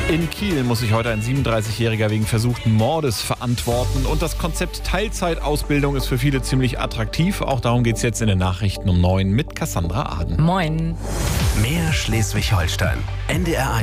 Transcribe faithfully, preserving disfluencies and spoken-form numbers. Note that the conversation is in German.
In Kiel muss sich heute ein siebenunddreißigjähriger wegen versuchten Mordes verantworten. Und das Konzept Teilzeitausbildung ist für viele ziemlich attraktiv. Auch darum geht es jetzt in den Nachrichten um neun mit Cassandra Aden. Moin. Mehr Schleswig-Holstein. N D R